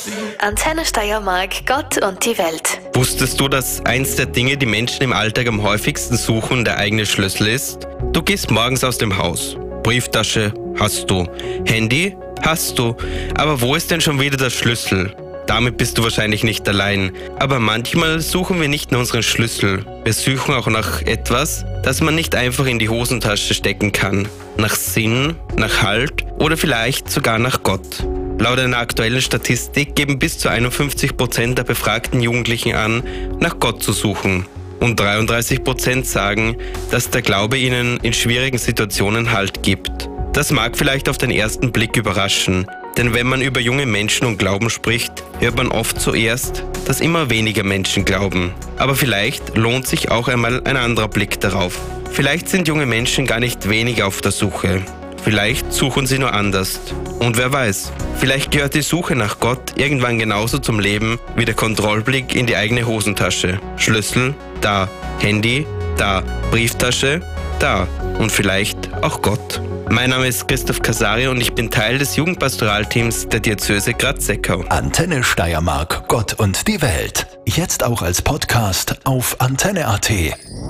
Antenne Steiermark, Gott und die Welt. Wusstest du, dass eins der Dinge, die Menschen im Alltag am häufigsten suchen, der eigene Schlüssel ist? Du gehst morgens aus dem Haus. Brieftasche hast du. Handy hast du. Aber wo ist denn schon wieder der Schlüssel? Damit bist du wahrscheinlich nicht allein. Aber manchmal suchen wir nicht nur unseren Schlüssel. Wir suchen auch nach etwas, das man nicht einfach in die Hosentasche stecken kann. Nach Sinn, nach Halt oder vielleicht sogar nach Gott. Laut einer aktuellen Statistik geben bis zu 51% der befragten Jugendlichen an, nach Gott zu suchen. Und 33% sagen, dass der Glaube ihnen in schwierigen Situationen Halt gibt. Das mag vielleicht auf den ersten Blick überraschen, denn wenn man über junge Menschen und Glauben spricht, hört man oft zuerst, dass immer weniger Menschen glauben. Aber vielleicht lohnt sich auch einmal ein anderer Blick darauf. Vielleicht sind junge Menschen gar nicht weniger auf der Suche. Vielleicht suchen sie nur anders. Und wer weiß, vielleicht gehört die Suche nach Gott irgendwann genauso zum Leben wie der Kontrollblick in die eigene Hosentasche. Schlüssel, da. Handy, da. Brieftasche, da. Und vielleicht auch Gott. Mein Name ist Christoph Casari und ich bin Teil des Jugendpastoralteams der Diözese Graz-Seckau. Antenne Steiermark, Gott und die Welt. Jetzt auch als Podcast auf antenne.at.